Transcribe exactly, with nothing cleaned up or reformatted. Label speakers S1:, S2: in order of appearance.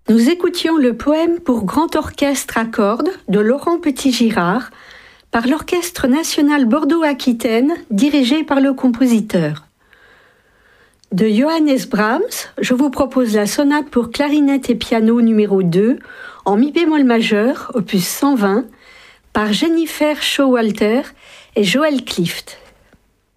S1: Nous écoutions le poème pour grand orchestre à cordes de Laurent Petit-Girard par l'Orchestre national Bordeaux-Aquitaine dirigé par le compositeur. De Johannes Brahms, je vous propose la sonate pour clarinette et piano numéro deux en mi bémol majeur, opus cent vingt, par Jennifer Showalter et Joël Clift.